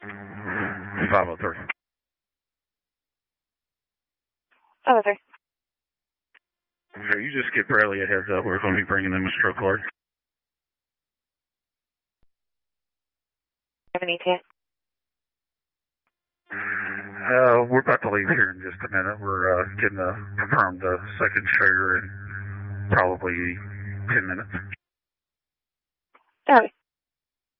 503. 503. Okay, you just get Bradley a heads up. We're going to be bringing them a stroke card. Have an ETA? We're about to leave here in just a minute. We're getting confirmed the second trigger in probably 10 minutes. Okay.